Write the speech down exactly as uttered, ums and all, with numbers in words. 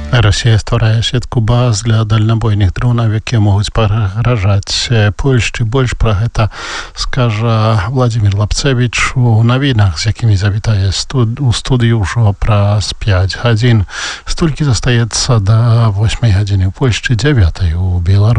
Расія стварае сетку баз для дальнабойных дронаў, якія могуць пагражаць Польшчы. Больш пра гэта скажа Владимир Лапцевич у навінах, з якімі завітае студ... у студыю ўжо праз пяць гадзін. Столькі застаецца да восьмай гадзіны ў Польшчы, дзявятай у Беларусі.